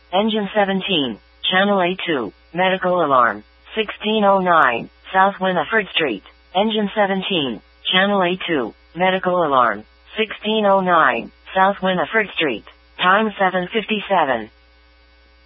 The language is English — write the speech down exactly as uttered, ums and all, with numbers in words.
Engine seventeen, Channel A two, medical alarm. sixteen oh nine, South Winifred Street. Engine seventeen, Channel A two, medical alarm. sixteen oh nine, South Winifred Street. Time seven fifty-seven.